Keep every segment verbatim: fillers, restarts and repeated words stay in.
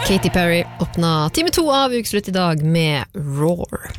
Katy Perry åpner time to av Ukeslutt I dag med Roar.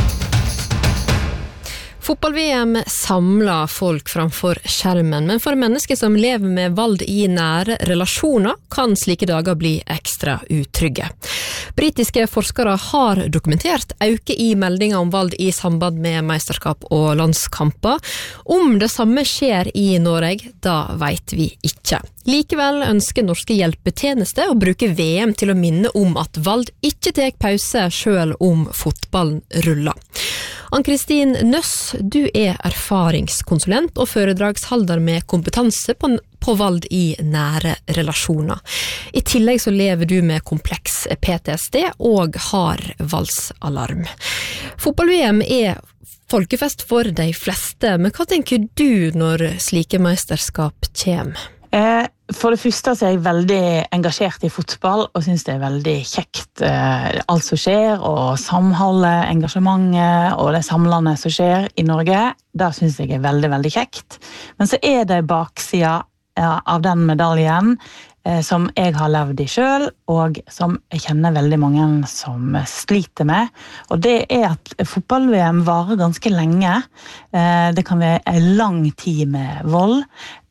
Fotball-V M samler folk framfor skjermen, men for mennesker som lever med vold I nære relasjoner kan slike dager bli ekstra utrygge. Britiske forskere har dokumentert øke I meldinger om vold I samband med mesterskap og landskamper. Om det samme skjer I Norge, da vet vi ikke. Likevel ønsker norske hjelpetjenester å bruke V M til å minne om at vold ikke tar pause selv om fotballen ruller. Ann-Kristin Nøss, du er erfaringskonsulent og foredragsholder med kompetanse på, på vold I nære relasjoner. I tillegg så lever du med kompleks P T S D og har voldsalarm. Fotball-V M er folkefest for de fleste, men hva tenker du når slike mesterskap kommer? Eh, for det første så er jeg veldig engasjert I fotball og synes det er veldig kjekt eh, alt som skjer og samholdet, engasjementet og det samlende som skjer I Norge. Det synes jeg er veldig, veldig kjekt. Men så er det baksida ja, av den medaljen eh, som jeg har levd I selv og som jeg kjenner veldig mange som sliter med. Og det er at fotball-V M varer ganske lenge. Eh, det kan være en lang tid med vold.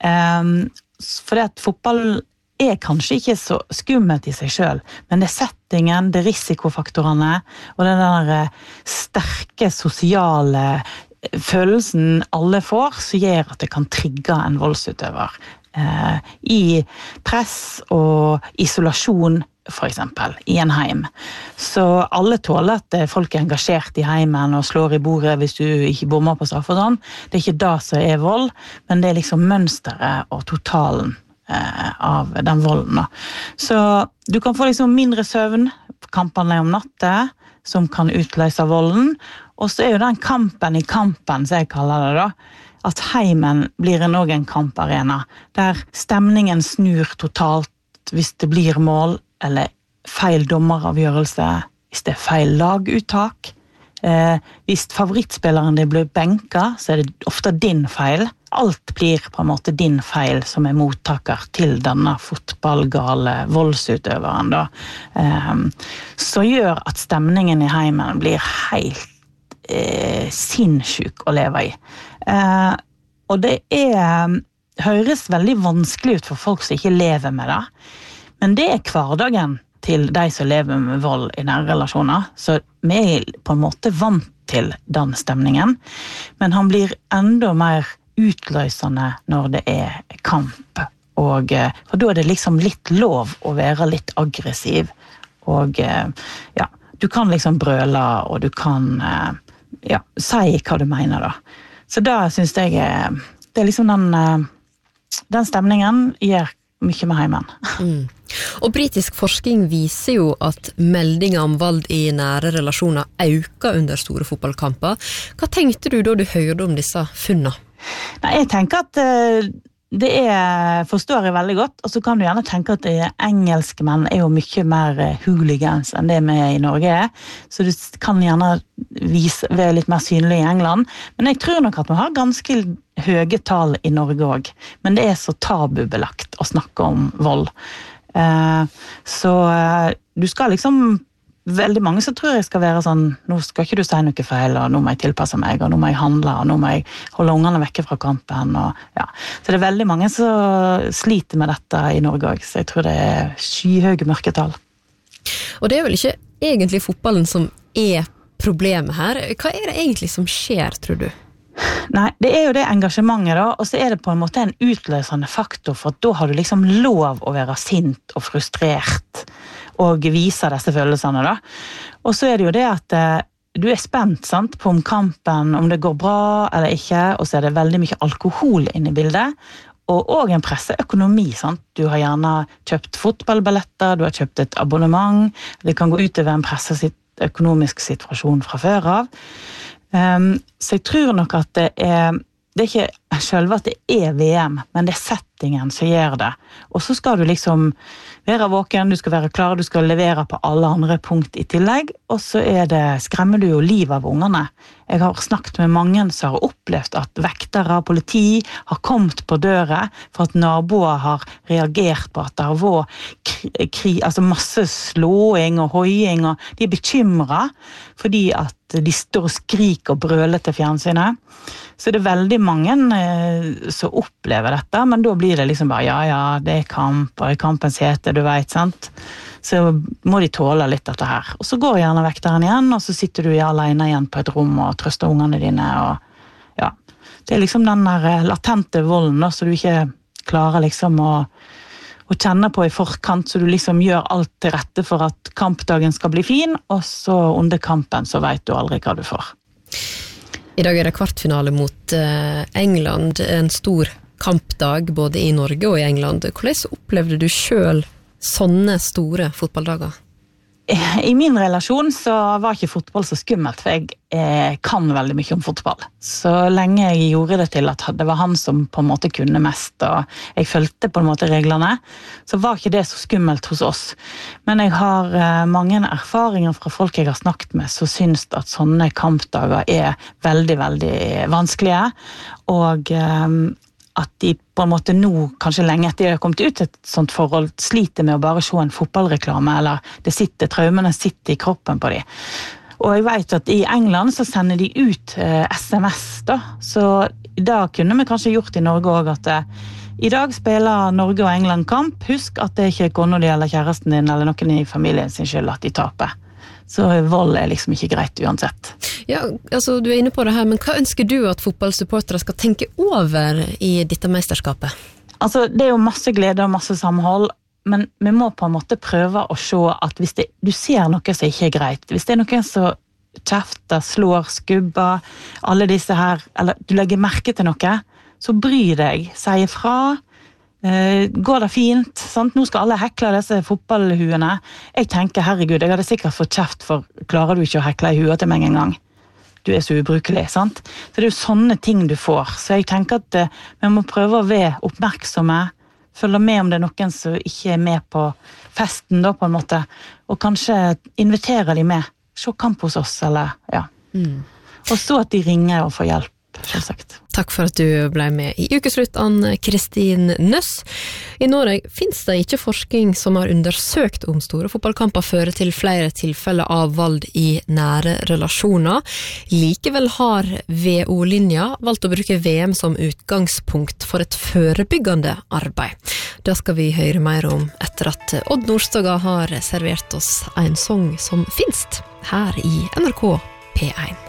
Eh, For at fotball er kanskje ikke så skummelt I seg selv, men det er settingen, det er risikofaktorene, og den der sterke sosiale følelsen alle får, som gjør at det kan trigge en voldsutøver eh, I press og isolasjon, for eksempel, I en heim. Så alle tåler at folk er engasjert I heimen og slår I bordet hvis du ikke bommer på straff og sånn. Det er ikke det som er vold, men det er liksom mønsteret og totalen eh, av den volden. Da. Så du kan få liksom mindre søvn, kampene om natten, som kan utløse volden, og så er jo den kampen I kampen, som jeg kaller det da, at heimen blir en også en kamparena, der stemningen snur totalt hvis det blir mål, eller feil dommeravgjørelse, hvis det er feil laguttak. Eh, hvis favorittspilleren din blir benka, så er det ofte din feil. Alt blir på en måte din feil som er mottaker til denne fotballgale voldsutøveren. Da. Eh, så gjør at stemningen I heimen blir helt eh, sinnssyk å leve I. Eh, og det er, høres veldig vanskelig ut for folk som ikke lever med det. Men det er hverdagen til de som lever med vold I nære relasjoner, så vi er på en måte vant til den stemningen, men han blir enda mer utløsende når det er kamp, og for da er det liksom litt lov å være litt aggressiv, og ja, du kan liksom brøle, og du kan ja, si hva du mener da. Så da synes jeg, det er liksom den, den stemningen gjør mye med heimen. Mm. Og britisk forskning viser jo at meldinger om vold I nære relasjoner øker under store fotballkamper. Hva tenkte du da du hørte om disse funnene? Nei, jeg tenker at uh, det er, forstår jeg veldig godt, og så kan du gjerne tenke at det engelske menn er jo mye mer hooligans enn det vi I Norge er, så du kan gjerne vise, være litt mer synlig I England, men jeg tror nok at vi har ganske høye tall I Norge også, men det er så tabubelagt å snakke om vold. Uh, så uh, du skal liksom, veldig mange så tror jeg skal være sånn, nå skal ikke du si noe feil, og nå må jeg tilpasse meg, og nå må jeg handle, og nå må jeg holde ungene vekke fra kampen, og ja. Så det er veldig mange som sliter med dette I Norge også, så jeg tror det er skyhøye mørketall. Og det er vel ikke egentlig fotballen som er problemet her. Hva er det egentlig som skjer, tror du? Nei, det er jo det engasjementet da, og så er det på en måte en utløsende faktor, for da har du liksom lov å være sint og frustrert, og vise disse følelsene da. Og så er det jo det at eh, du er spent sant, på om kampen, om det går bra eller ikke, og så er det veldig mye alkohol inne I bildet, og også en presseøkonomi, sant? Du har gjerne kjøpt fotballballetter, du har kjøpt et abonnement, det kan gå utover en presseøkonomisk situasjon fra før av. Um, så jeg tror nok at det er, det er ikke selv at det er V M, men det er settingen som gjør det. Og så skal du liksom være våken, du skal være klar, du skal levere på alle andre punkt i tillegg, og så er det, skremmer du jo liv av ungene. Jeg har snakket med mange som har opplevd at vektere og politi har kommet på døra for at naboer har reagert på at det har vært kri, kri, altså masse slåing og hoiing, og de er bekymret fordi at de står og skriker og brøler til fjernsynet. Så det er veldig mange eh, som opplever dette, men da blir det liksom bare, ja, ja, det er kamp, og det er kampens hete, du vet, sant? Så må de tåle litt dette her. Og så går gjerne vekteren igjen, og så sitter du alene igjen på et rom og trøster ungene dine, og ja. Det er liksom den der latente volden, da, så du ikke klarer liksom å, å kjenne på i forkant, så du liksom gjør alt til rette for at kampdagen skal bli fin, og så under kampen så vet du aldri hva du får. I dag er det kvartfinale mot England, en stor kampdag både i Norge og i England. Hvordan opplevde du selv sånne store fotballdager? I min relasjon så var ikke fotball så skummelt, for jeg eh, kan veldig mye om fotball. Så lenge jeg gjorde det til at det var han som på en måte kunne mest, og jeg følte på en måte reglene, så var ikke det så skummelt hos oss. Men jeg har eh, mange erfaringer fra folk jeg har snakket med, som synes at sånne kampdager er veldig, veldig vanskelige, og eh, at de på en måte nå, kanskje lenge etter de har kommet ut et sånt forhold, sliter med å bare se en fotballreklame, eller det sitter, traumene sitter i kroppen på de. Og jeg vet at i England så sender de ut eh, S M S da, så da kunne vi kanskje gjort i Norge også at eh, i dag spiller Norge og England kamp, husk at det ikke er kona di eller kjæresten din eller noen i familien sin skyld at de taper. Så vold er liksom ikke greit uansett. Ja, altså du er inne på det her, men hva ønsker du at fotballsupportere skal tenke over i dette mesterskapet? Altså, det er jo masse glede og masse samhold, men vi må på en måte prøve å se at hvis det, du ser noe som ikke er greit, hvis det er noen som kjefter, slår, skubber, alle disse her, eller du legger merke til noe, så bry deg, si ifra. Uh, går det fint, sant? Nå skal alle hekle disse fotballhuene. Jeg tenker, herregud, jeg hadde sikkert fått kjeft for klarer du ikke å hekle i huet til meg en gang? Du er så ubrukelig, sant? Så det er jo sånne ting du får. Så jeg tenker at uh, vi må prøve å være oppmerksomme, følge med om det er noen som ikke er med på festen da, på en måte, og kanskje invitere de med. Se kamp hos oss, eller ja. Mm. Og så at de ringer og får hjelp. Selvsagt. Takk for at du ble med i Ukeslutt, Ann-Kristin Nøss. I Norge finnes det ikke forskning som har undersøkt om store fotballkamper fører til flere tilfeller av vold i nære relasjoner. Likevel har V O-linja valgt å bruke V M som utgangspunkt for et forebyggende arbeid. Det skal vi høre mer om etter at Odd Nordstoga har servert oss en sang som finnes her i N R K P en.